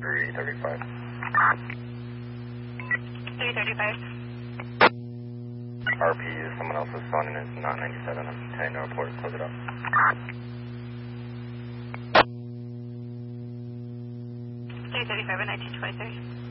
335. 335. RP is someone else's phone and it's not 97. I'm trying to report. Close it up. 335 and 1923.